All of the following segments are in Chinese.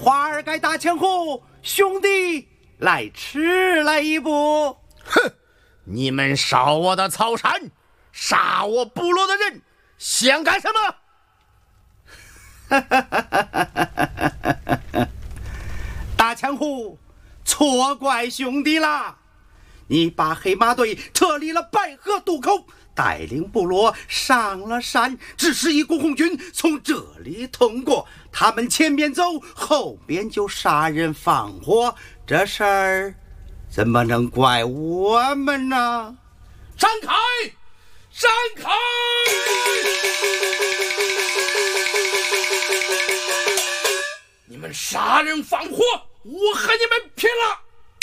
华尔盖大千户兄弟来迟了一步。 哼！你们烧我的草山，杀我部落的人，想干什么？ 大千户，错怪兄弟啦！你把黑马队撤离了白河渡口，带领部落上了山，只是一股红军从这里通过，他们前面走，后边就杀人放火，这事儿怎么能怪我们呢？ 闪开！闪开！你们杀人放火，我和你们拼了！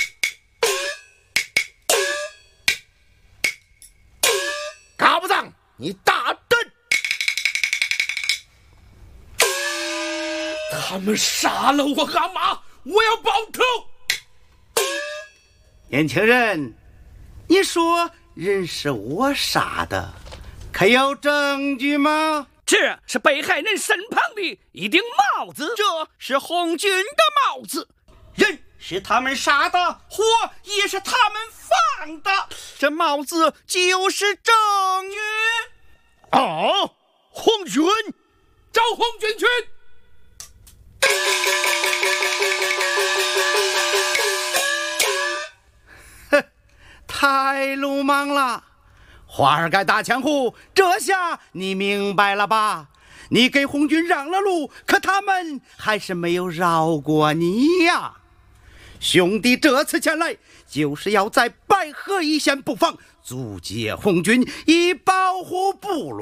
嘎布藏，你大胆！他们杀了我阿妈，我要报仇！ 年轻人，你说人是我杀的，可有证据吗？ 这是被害人身旁的一顶帽子，这是红军的帽子。 人是他们杀的，火也是他们放的， 这帽子就是证据。 哦，红军，找红军去！ 哼，太鲁莽了！华尔盖大千户，这下你明白了吧？你给红军让了路，可他们还是没有饶过你呀！兄弟这次前来，就是要在白河一线布防，阻截红军，以保护部落。